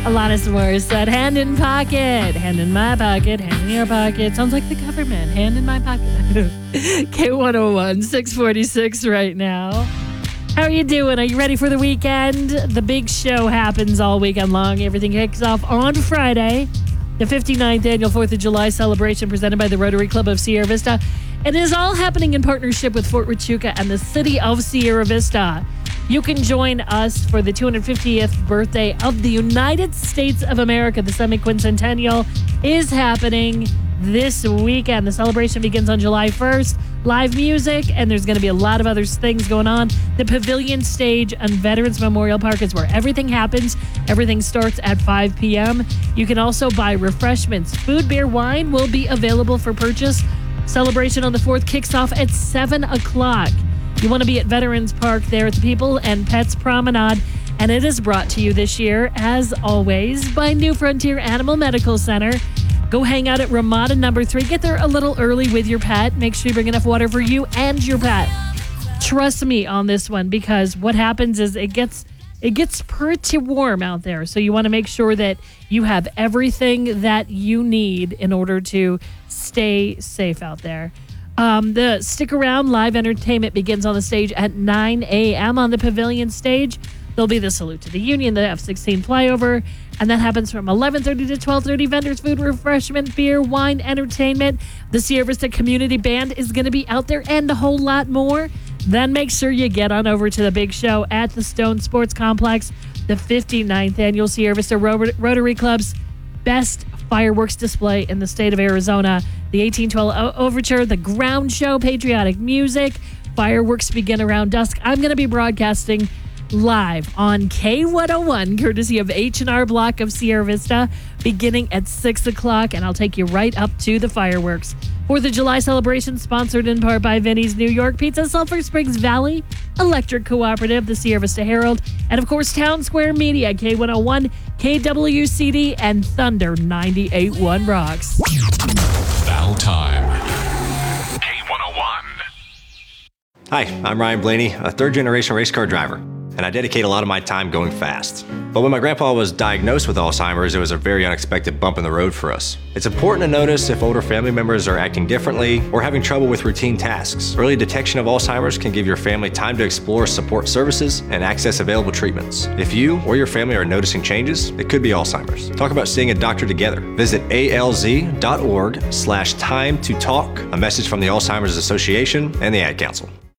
Alanis Morissette, hand in pocket, hand in my pocket, hand in your pocket. Sounds like the government, hand in my pocket. K101, 646 right now. How are you doing? Are you ready for the weekend? The big show happens all weekend long. Everything kicks off on Friday. The 59th annual 4th of July celebration presented by the Rotary Club of Sierra Vista. It is all happening in partnership with Fort Huachuca and the city of Sierra Vista. You can join us for the 250th birthday of the United States of America. The semi-quincentennial is happening this weekend. The celebration begins on July 1st. Live music, and there's going to be a lot of other things going on. The Pavilion Stage and Veterans Memorial Park is where everything happens. Everything starts at 5 p.m. You can also buy refreshments. Food, beer, wine will be available for purchase. Celebration on the 4th kicks off at 7 o'clock. You want to be at Veterans Park there at the People and Pets Promenade. And it is brought to you this year, as always, by New Frontier Animal Medical Center. Go hang out at Ramada number 3. Get there a little early with your pet. Make sure you bring enough water for you and your pet. Trust me on this one, because what happens is it gets pretty warm out there. So you want to make sure that you have everything that you need in order to stay safe out there. The Stick Around live entertainment begins on the stage at 9 a.m. on the Pavilion Stage. There'll be the Salute to the Union, the F-16 flyover, and that happens from 11:30 to 12:30. Vendors, food, refreshment, beer, wine, entertainment. The Sierra Vista Community Band is going to be out there and a whole lot more. Then make sure you get on over to the big show at the Stone Sports Complex, the 59th annual Sierra Vista Rotary Club's best fireworks display in the state of Arizona. The 1812 Overture, the ground show, patriotic music. Fireworks begin around dusk. I'm going to be broadcasting live on K101, courtesy of H&R Block of Sierra Vista, beginning at 6 o'clock, and I'll take you right up to the fireworks. 4th of July celebration sponsored in part by Vinny's New York Pizza, Sulphur Springs Valley Electric Cooperative, the Sierra Vista Herald, and of course Town Square Media, K101, KWCD, and Thunder 98.1 Rocks. Battle time. K101. Hi, I'm Ryan Blaney, a third-generation race car driver, and I dedicate a lot of my time going fast. But when my grandpa was diagnosed with Alzheimer's, it was a very unexpected bump in the road for us. It's important to notice if older family members are acting differently or having trouble with routine tasks. Early detection of Alzheimer's can give your family time to explore support services and access available treatments. If you or your family are noticing changes, it could be Alzheimer's. Talk about seeing a doctor together. Visit alz.org/time to talk. A message from the Alzheimer's Association and the Ad Council.